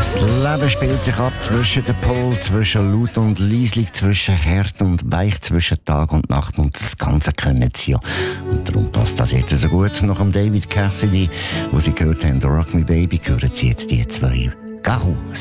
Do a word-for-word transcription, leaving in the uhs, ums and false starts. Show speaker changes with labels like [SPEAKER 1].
[SPEAKER 1] Das Leben spielt sich ab zwischen den Pol, zwischen laut und leislich, zwischen hart und weich, zwischen Tag und Nacht. Und das Ganze können sie ja. Und darum passt das jetzt so gut. Nach dem David Cassidy, wo sie gehört haben, Rock Me Baby, hören sie jetzt die zwei Garou.